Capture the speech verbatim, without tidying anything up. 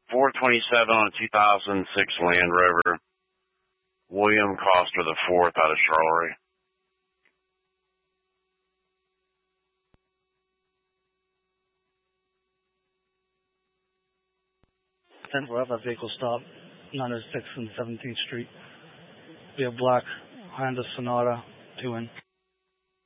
four twenty-seven on a two thousand six Land Rover. William Coster the fourth out of Charleroy. ten four F, vehicle stop, nine oh six and seventeenth Street. We have black Honda Sonata, two in.